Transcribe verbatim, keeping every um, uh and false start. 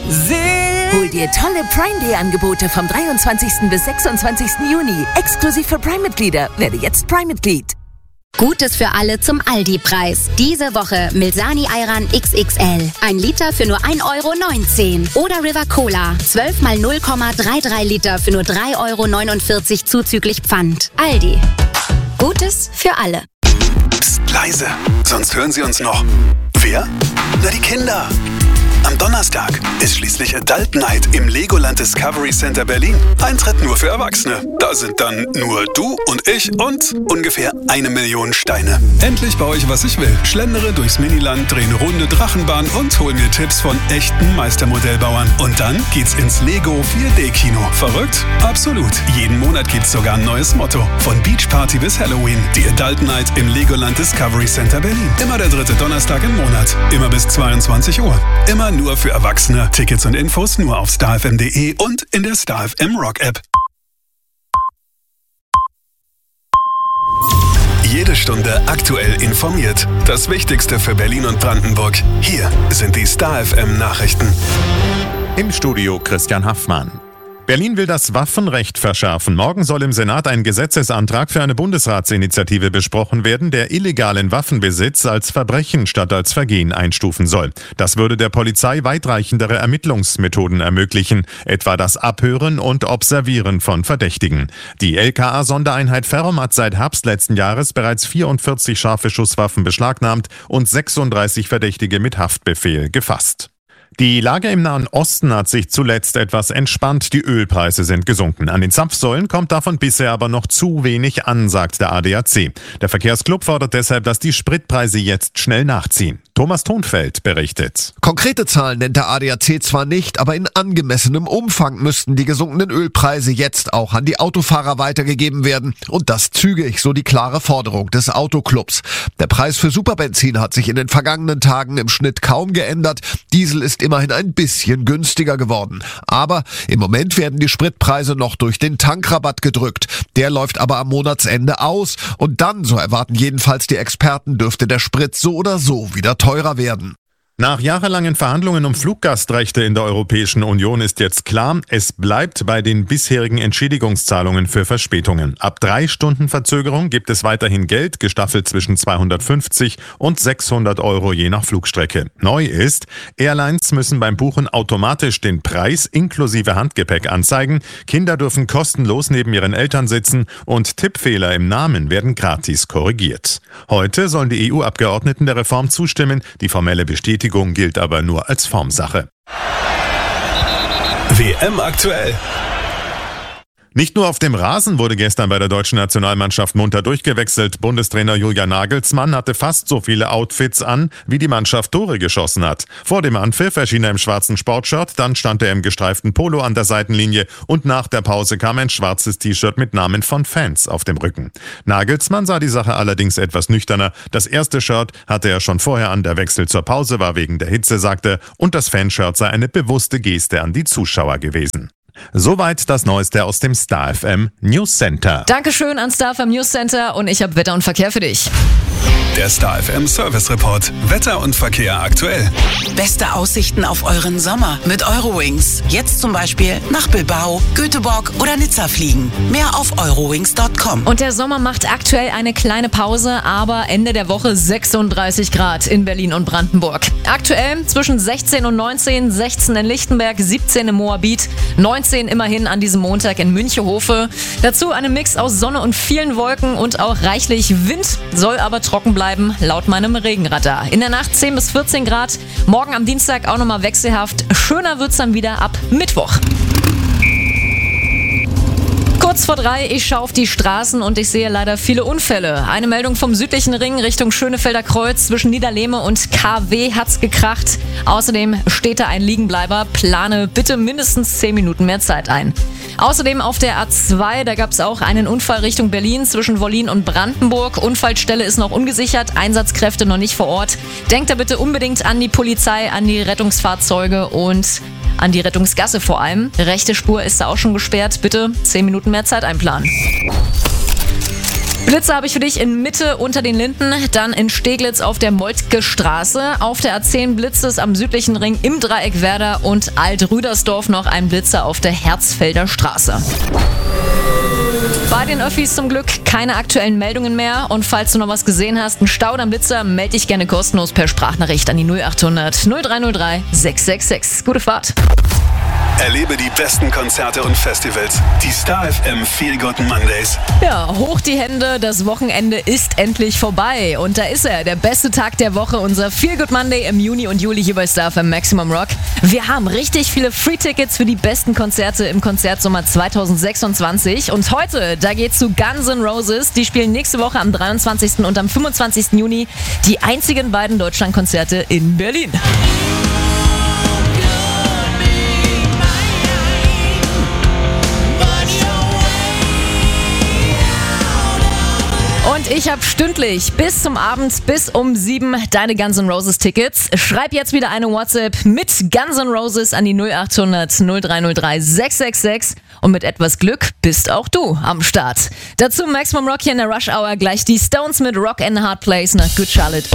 Hol dir tolle Prime Day Angebote vom dreiundzwanzigsten bis sechsundzwanzigsten Juni. Exklusiv für Prime-Mitglieder. Werde jetzt Prime-Mitglied. Gutes für alle zum Aldi-Preis. Diese Woche Milsani Ayran X X L. Ein Liter für nur ein Euro neunzehn. Oder River Cola. zwölf mal null Komma dreiunddreißig Liter für nur drei Euro neunundvierzig zuzüglich Pfand. Aldi. Gutes für alle. Psst, leise. Sonst hören Sie uns noch. Wer? Na, die Kinder. Am Donnerstag ist schließlich Adult Night im Legoland Discovery Center Berlin. Eintritt nur für Erwachsene. Da sind dann nur du und ich und ungefähr eine Million Steine. Endlich baue ich, was ich will. Schlendere durchs Miniland, drehe eine Runde Drachenbahn und hol mir Tipps von echten Meistermodellbauern. Und dann geht's ins Lego vier D Kino. Verrückt? Absolut. Jeden Monat gibt's sogar ein neues Motto. Von Beach Party bis Halloween. Die Adult Night im Legoland Discovery Center Berlin. Immer der dritte Donnerstag im Monat. Immer bis zweiundzwanzig Uhr. Immer nur für Erwachsene. Tickets und Infos nur auf star f m punkt d e und in der Star F M Rock App. Jede Stunde aktuell informiert. Das Wichtigste für Berlin und Brandenburg. Hier sind die Star F M Nachrichten. Im Studio Christian Haffmann. Berlin will das Waffenrecht verschärfen. Morgen soll im Senat ein Gesetzesantrag für eine Bundesratsinitiative besprochen werden, der illegalen Waffenbesitz als Verbrechen statt als Vergehen einstufen soll. Das würde der Polizei weitreichendere Ermittlungsmethoden ermöglichen, etwa das Abhören und Observieren von Verdächtigen. Die L K A-Sondereinheit Ferrum hat seit Herbst letzten Jahres bereits vierundvierzig scharfe Schusswaffen beschlagnahmt und sechsunddreißig Verdächtige mit Haftbefehl gefasst. Die Lage im Nahen Osten hat sich zuletzt etwas entspannt. Die Ölpreise sind gesunken. An den Zapfsäulen kommt davon bisher aber noch zu wenig an, sagt der A D A C. Der Verkehrsclub fordert deshalb, dass die Spritpreise jetzt schnell nachziehen. Thomas Thonfeld berichtet. Konkrete Zahlen nennt der A D A C zwar nicht, aber in angemessenem Umfang müssten die gesunkenen Ölpreise jetzt auch an die Autofahrer weitergegeben werden. Und das zügig, so die klare Forderung des Autoclubs. Der Preis für Superbenzin hat sich in den vergangenen Tagen im Schnitt kaum geändert. Diesel ist immerhin ein bisschen günstiger geworden. Aber im Moment werden die Spritpreise noch durch den Tankrabatt gedrückt. Der läuft aber am Monatsende aus. Und dann, so erwarten jedenfalls die Experten, dürfte der Sprit so oder so wieder teurer werden. Nach jahrelangen Verhandlungen um Fluggastrechte in der Europäischen Union ist jetzt klar, es bleibt bei den bisherigen Entschädigungszahlungen für Verspätungen. Ab drei Stunden Verzögerung gibt es weiterhin Geld, gestaffelt zwischen zweihundertfünfzig und sechshundert Euro je nach Flugstrecke. Neu ist, Airlines müssen beim Buchen automatisch den Preis inklusive Handgepäck anzeigen, Kinder dürfen kostenlos neben ihren Eltern sitzen und Tippfehler im Namen werden gratis korrigiert. Heute sollen die E U-Abgeordneten der Reform zustimmen, die formelle Bestätigung gilt aber nur als Formsache. W M aktuell. Nicht nur auf dem Rasen wurde gestern bei der deutschen Nationalmannschaft munter durchgewechselt. Bundestrainer Julian Nagelsmann hatte fast so viele Outfits an, wie die Mannschaft Tore geschossen hat. Vor dem Anpfiff erschien er im schwarzen Sportshirt, dann stand er im gestreiften Polo an der Seitenlinie und nach der Pause kam ein schwarzes T-Shirt mit Namen von Fans auf dem Rücken. Nagelsmann sah die Sache allerdings etwas nüchterner. Das erste Shirt hatte er schon vorher an, der Wechsel zur Pause war wegen der Hitze, sagte er, und das Fanshirt sei eine bewusste Geste an die Zuschauer gewesen. Soweit das Neueste aus dem Star F M News Center. Dankeschön an Star F M News Center und ich habe Wetter und Verkehr für dich. Der Star F M Service Report. Wetter und Verkehr aktuell. Beste Aussichten auf euren Sommer mit Eurowings. Jetzt zum Beispiel nach Bilbao, Göteborg oder Nizza fliegen. Mehr auf eurowings punkt com. Und der Sommer macht aktuell eine kleine Pause, aber Ende der Woche sechsunddreißig Grad in Berlin und Brandenburg. Aktuell zwischen sechzehn und neunzehn, sechzehn in Lichtenberg, siebzehn im Moabit, neunzehn immerhin an diesem Montag in Münchehofe. Dazu einen Mix aus Sonne und vielen Wolken und auch reichlich Wind, soll aber trocken bleiben, laut meinem Regenradar. In der Nacht zehn bis vierzehn Grad, morgen am Dienstag auch nochmal wechselhaft. Schöner wird's dann wieder ab Mittwoch. Kurz vor drei, ich schaue auf die Straßen und ich sehe leider viele Unfälle. Eine Meldung vom südlichen Ring Richtung Schönefelder Kreuz. Zwischen Niederlehme und K W hat's gekracht. Außerdem steht da ein Liegenbleiber. Plane bitte mindestens zehn Minuten mehr Zeit ein. Außerdem auf der A zwei, da gab es auch einen Unfall Richtung Berlin zwischen Wollin und Brandenburg. Unfallstelle ist noch ungesichert, Einsatzkräfte noch nicht vor Ort. Denkt da bitte unbedingt an die Polizei, an die Rettungsfahrzeuge und an die Rettungsgasse vor allem. Rechte Spur ist da auch schon gesperrt. Bitte zehn Minuten mehr Zeit einplanen. Blitze habe ich für dich in Mitte unter den Linden, dann in Steglitz auf der Moltke Straße, auf der A zehn Blitze es am südlichen Ring im Dreieck Werder und Alt-Rüdersdorf noch ein Blitzer auf der Herzfelder Straße. Bei den Öffis zum Glück keine aktuellen Meldungen mehr und falls du noch was gesehen hast, ein Stau oder ein Blitzer, melde dich gerne kostenlos per Sprachnachricht an die null acht hundert null drei null drei sechs sechs sechs. Gute Fahrt! Erlebe die besten Konzerte und Festivals. Die Star F M Feel Good Mondays. Ja, hoch die Hände, das Wochenende ist endlich vorbei. Und da ist er, der beste Tag der Woche, unser Feel Good Monday im Juni und Juli hier bei Star F M Maximum Rock. Wir haben richtig viele Free-Tickets für die besten Konzerte im Konzertsommer zwanzig sechsundzwanzig. Und heute, da geht's zu Guns N' Roses. Die spielen nächste Woche am dreiundzwanzigsten und am fünfundzwanzigsten Juni die einzigen beiden Deutschlandkonzerte in Berlin. Und ich habe stündlich bis zum Abend, bis um sieben deine Guns N' Roses Tickets. Schreib jetzt wieder eine WhatsApp mit Guns N' Roses an die null acht hundert null drei null drei sechs sechs sechs und mit etwas Glück bist auch du am Start. Dazu Maximum Rock hier in der Rush Hour, gleich die Stones mit Rock and Hard Place nach Good Charlotte.